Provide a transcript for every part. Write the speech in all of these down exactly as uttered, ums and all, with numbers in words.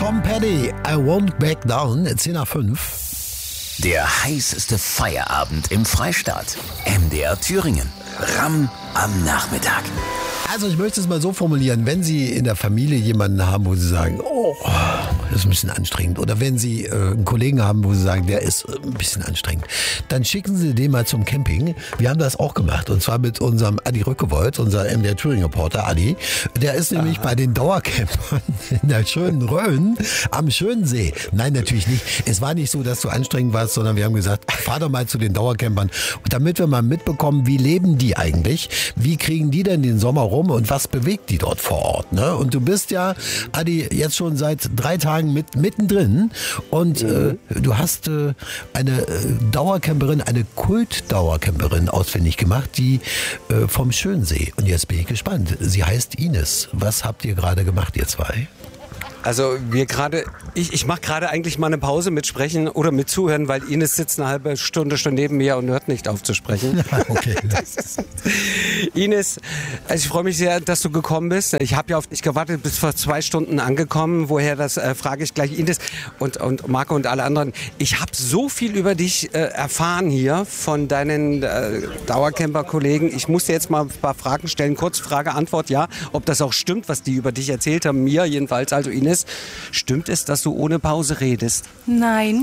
Tom Petty, I Won't Back Down, zehn nach fünf. Der heißeste Feierabend im Freistaat. M D R Thüringen. Ram am Nachmittag. Also ich möchte es mal so formulieren, wenn Sie in der Familie jemanden haben, wo Sie sagen, oh, das ist ein bisschen anstrengend. Oder wenn Sie äh, einen Kollegen haben, wo Sie sagen, der ist äh, ein bisschen anstrengend, dann schicken Sie den mal zum Camping. Wir haben das auch gemacht und zwar mit unserem Adi Rückewold, unser M D R Thüringen Reporter Adi. Der ist nämlich Aha. bei den Dauercampern in der schönen Rhön am schönen See. Nein, natürlich nicht. Es war nicht so, dass du anstrengend warst, sondern wir haben gesagt, fahr doch mal zu den Dauercampern. Und damit wir mal mitbekommen, wie leben die eigentlich? Wie kriegen die denn den Sommer rum? Und was bewegt die dort vor Ort? Ne? Und du bist ja, Adi, jetzt schon seit drei Tagen mit, mittendrin und mhm. äh, du hast äh, eine äh, Dauercamperin, eine Kult-Dauercamperin ausfindig gemacht, die äh, vom Schönsee. Und jetzt bin ich gespannt. Sie heißt Ines. Was habt ihr gerade gemacht, ihr zwei? Also wir gerade, ich, ich mache gerade eigentlich mal eine Pause mit Sprechen oder mit Zuhören, weil Ines sitzt eine halbe Stunde schon neben mir und hört nicht auf zu sprechen. Okay. Ist, Ines, also ich freue mich sehr, dass du gekommen bist. Ich habe ja auf dich gewartet, bis vor zwei Stunden angekommen. Woher das äh, frage ich gleich Ines und, und Marco und alle anderen. Ich habe so viel über dich äh, erfahren hier von deinen äh, Dauercamper-Kollegen. Ich muss dir jetzt mal ein paar Fragen stellen. Kurz Frage, Antwort, ja. Ob das auch stimmt, was die über dich erzählt haben, mir jedenfalls, also Ines. Stimmt es, dass du ohne Pause redest? Nein.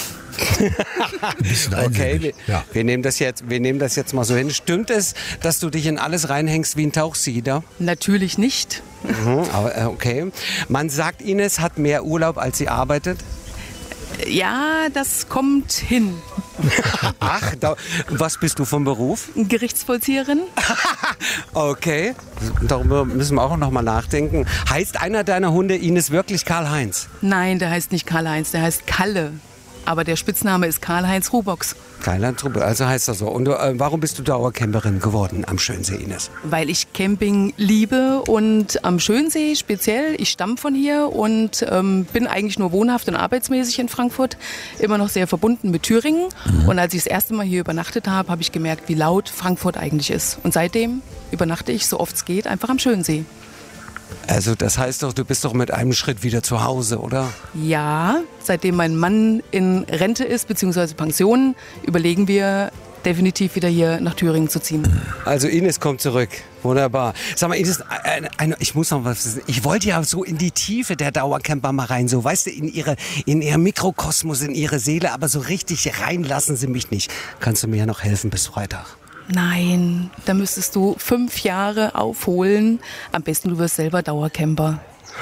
Okay, wir, ja. wir, nehmen das jetzt, wir nehmen das jetzt mal so hin. Stimmt es, dass du dich in alles reinhängst wie ein Tauchsieder? Natürlich nicht. Mhm, aber, äh, okay. Man sagt, Ines hat mehr Urlaub, als sie arbeitet. Ja, das kommt hin. Ach, da, was bist du vom Beruf? Gerichtsvollzieherin. Okay, darüber müssen wir auch noch mal nachdenken. Heißt einer deiner Hunde Ines wirklich Karl-Heinz? Nein, der heißt nicht Karl-Heinz, der heißt Kalle. Aber der Spitzname ist Karl-Heinz Rubox. Karl-Heinz Rubox, also heißt das so. Und äh, warum bist du Dauercamperin geworden am Schönsee, Ines? Weil ich Camping liebe und am Schönsee speziell. Ich stamme von hier und ähm, bin eigentlich nur wohnhaft und arbeitsmäßig in Frankfurt. Immer noch sehr verbunden mit Thüringen. Mhm. Und als ich das erste Mal hier übernachtet habe, habe ich gemerkt, wie laut Frankfurt eigentlich ist. Und seitdem übernachte ich, so oft es geht, einfach am Schönsee. Also das heißt doch, du bist doch mit einem Schritt wieder zu Hause, oder? Ja, seitdem mein Mann in Rente ist, beziehungsweise Pension, überlegen wir definitiv wieder hier nach Thüringen zu ziehen. Also Ines kommt zurück. Wunderbar. Sag mal, Ines, eine, eine, ich muss noch was wissen. Ich wollte ja so in die Tiefe der Dauercamper mal rein, so, weißt du, in ihre, in ihr Mikrokosmos, in ihre Seele, aber so richtig reinlassen sie mich nicht. Kannst du mir ja noch helfen bis Freitag? Nein, da müsstest du fünf Jahre aufholen. Am besten du wirst selber Dauercamper.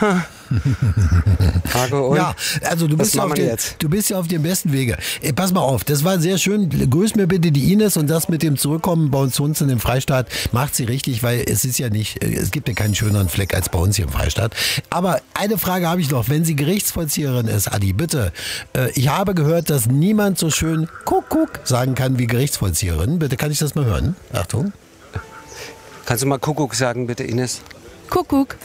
Frage und? Ja, also du bist ja, auf den, du bist ja auf dem besten Wege. Ey, pass mal auf, das war sehr schön. Grüß mir bitte die Ines und das mit dem Zurückkommen bei uns zu uns in den Freistaat macht sie richtig, weil es ist ja nicht, es gibt ja keinen schöneren Fleck als bei uns hier im Freistaat. Aber eine Frage habe ich noch, wenn sie Gerichtsvollzieherin ist, Adi, bitte. Äh, ich habe gehört, dass niemand so schön Kuckuck sagen kann wie Gerichtsvollzieherin. Bitte, kann ich das mal hören? Achtung. Kannst du mal Kuckuck sagen, bitte, Ines? Kuckuck.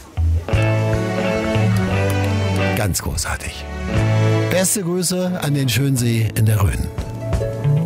Ganz großartig. Beste Grüße an den Schönsee in der Rhön.